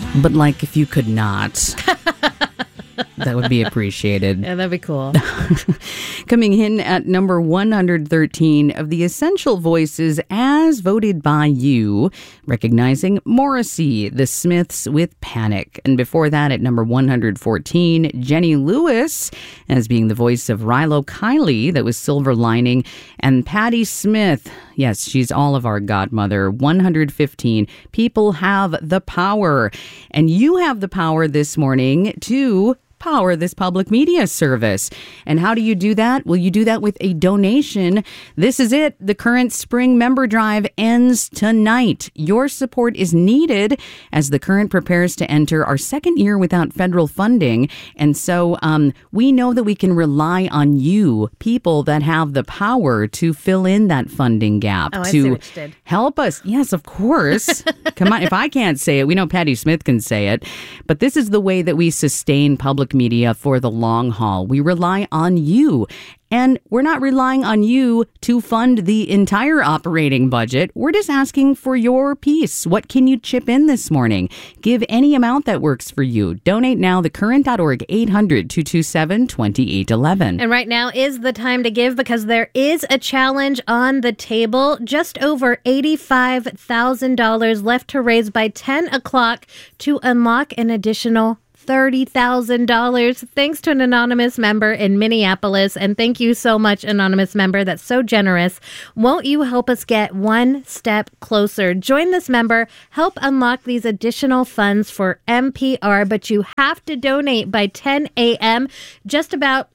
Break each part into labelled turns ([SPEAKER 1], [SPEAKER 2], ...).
[SPEAKER 1] But like if you could not, that would be appreciated.
[SPEAKER 2] Yeah, that'd be cool.
[SPEAKER 1] Coming in at number 113 of the essential voices as voted by you, recognizing Morrissey, The Smiths with Panic. And before that, at number 114, Jenny Lewis as being the voice of Rilo Kiley, that was Silver Lining. And Patti Smith, yes, she's all of our godmother. 115, People Have the Power. And you have the power this morning to power this public media service. And how do you do that? Well, you do that with a donation. This is it. The current spring member drive ends tonight. Your support is needed as the current prepares to enter our second year without federal funding. And so we know that we can rely on you, people that have the power to fill in that funding gap,
[SPEAKER 2] Oh, I see what you did.
[SPEAKER 1] help us. Yes, of course. Come on. If I can't say it, we know Patti Smith can say it. But this is the way that we sustain public media for the long haul. We rely on you. And we're not relying on you to fund the entire operating budget. We're just asking for your piece. What can you chip in this morning? Give any amount that works for you. Donate now, thecurrent.org, 800-227-2811.
[SPEAKER 2] And right now is the time to give because there is a challenge on the table. Just over $85,000 left to raise by 10 o'clock to unlock an additional $30,000 thanks to an anonymous member in Minneapolis. And thank you so much, anonymous member. That's so generous. Won't you help us get one step closer? Join this member. Help unlock these additional funds for NPR, but you have to donate by 10 a.m. Just about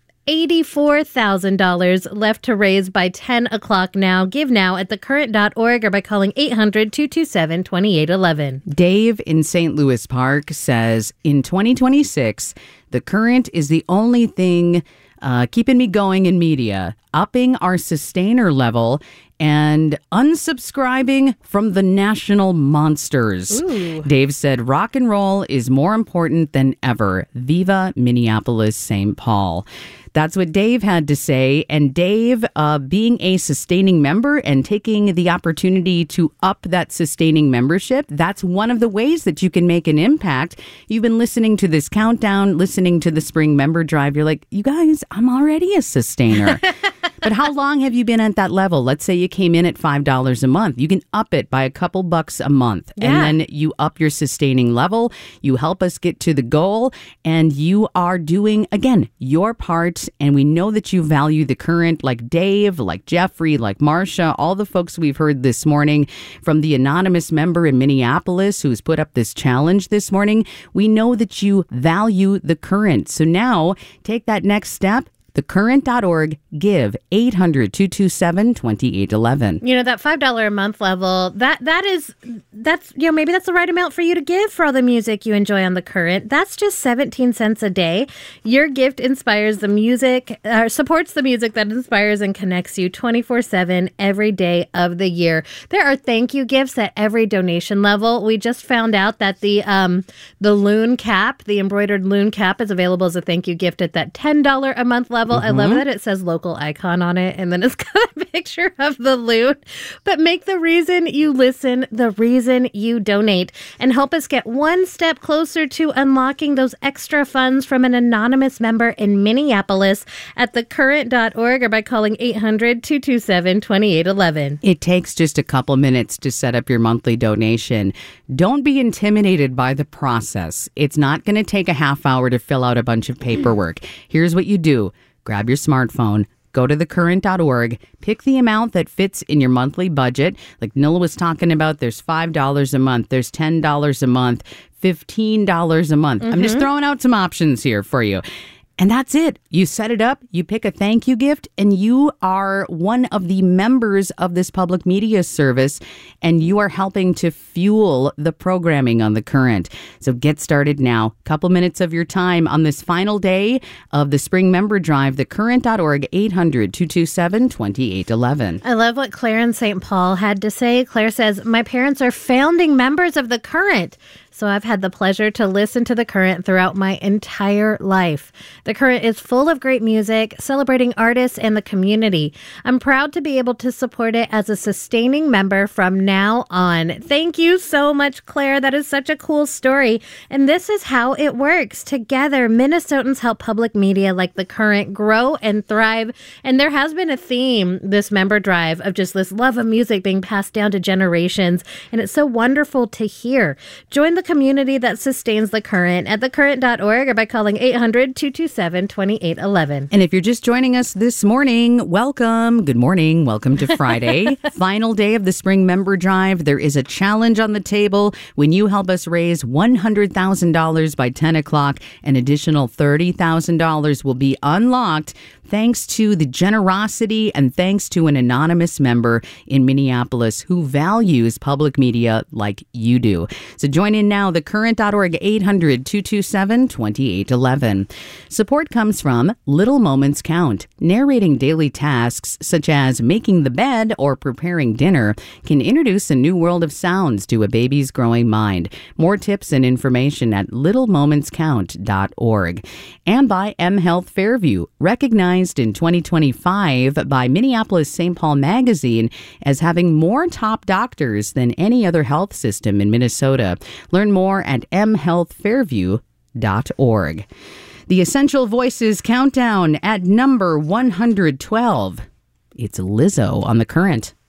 [SPEAKER 2] $84,000 left to raise by 10 o'clock now. Give now at thecurrent.org or by calling 800-227-2811.
[SPEAKER 1] Dave in St. Louis Park says, in 2026, the Current is the only thing keeping me going in media, upping our sustainer level and unsubscribing from the national monsters.
[SPEAKER 2] Ooh.
[SPEAKER 1] Dave said, rock and roll is more important than ever. Viva Minneapolis, St. Paul. That's what Dave had to say. And Dave, being a sustaining member and taking the opportunity to up that sustaining membership, that's one of the ways that you can make an impact. You've been listening to this countdown, listening to the spring member drive. You're like, you guys, I'm already a sustainer. But how long have you been at that level? Let's say you came in at $5 a month. You can up it by a couple bucks a month.
[SPEAKER 2] Yeah.
[SPEAKER 1] And then you up your sustaining level. You help us get to the goal. And you are doing, again, your part. And we know that you value the Current, like Dave, like Jeffrey, like Marsha, all the folks we've heard this morning from the anonymous member in Minneapolis who's put up this challenge this morning. We know that you value the Current. So now take that next step. Thecurrent.org, give 800-227-2811.
[SPEAKER 2] You know, that $5 a month level, that's maybe that's the right amount for you to give for all the music you enjoy on The Current. That's just 17 cents a day. Your gift inspires the music, supports the music that inspires and connects you 24/7 every day of the year. There are thank you gifts at every donation level. We just found out that the loon cap, the embroidered loon cap, is available as a thank you gift at that $10 a month level. I love that it says local icon on it, and then it's got a picture of the loon. But make the reason you listen the reason you donate, and help us get one step closer to unlocking those extra funds from an anonymous member in Minneapolis at thecurrent.org or by calling 800-227-2811.
[SPEAKER 1] It takes just a couple minutes to set up your monthly donation. Don't be intimidated by the process. It's not going to take a half hour to fill out a bunch of paperwork. Here's what you do. Grab your smartphone, go to thecurrent.org, pick the amount that fits in your monthly budget. Like Nilla was talking about, there's $5 a month, there's $10 a month, $15 a month. I'm just throwing out some options here for you. And that's it. You set it up, you pick a thank you gift, and you are one of the members of this public media service, and you are helping to fuel the programming on The Current. So get started now. Couple minutes of your time on this final day of the spring member drive, thecurrent.org, 800-227-2811.
[SPEAKER 2] I love what Claire in St. Paul had to say. Claire says, my parents are founding members of The Current. So I've had the pleasure to listen to The Current throughout my entire life. The Current is full of great music, celebrating artists and the community. I'm proud to be able to support it as a sustaining member from now on. Thank you so much, Claire. That is such a cool story. And this is how it works. Together, Minnesotans help public media like The Current grow and thrive. And there has been a theme, this member drive, of just this love of music being passed down to generations. And it's so wonderful to hear. Join the community that sustains The Current at thecurrent.org or by calling 800-227-2811.
[SPEAKER 1] And if you're just joining us this morning, welcome. Good morning. Welcome to Friday. Final day of the spring member drive. There is a challenge on the table. When you help us raise $100,000 by 10 o'clock, an additional $30,000 will be unlocked thanks to the generosity and thanks to an anonymous member in Minneapolis who values public media like you do. So join in now, thecurrent.org, 800-227-2811. Support comes from Little Moments Count. Narrating daily tasks such as making the bed or preparing dinner can introduce a new world of sounds to a baby's growing mind. More tips and information at littlemomentscount.org. And by M Health Fairview, recognized in 2025 by Minneapolis St. Paul Magazine as having more top doctors than any other health system in Minnesota. Learn more at mhealthfairview.org. The Essential Voices Countdown at number 112. It's Lizzo on The Current.